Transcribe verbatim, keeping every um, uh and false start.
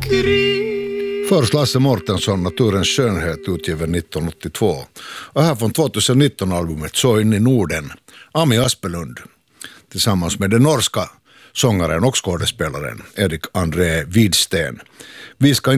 Först Lasse Mårtensson, Naturens skönhet, utgiven nittonhundraåttiotvå. Och här från tjugonitton-albumet Så in i Norden, Ami Aspelund, tillsammans med den norska sångaren och skådespelaren Erik André Widsten. Vi ska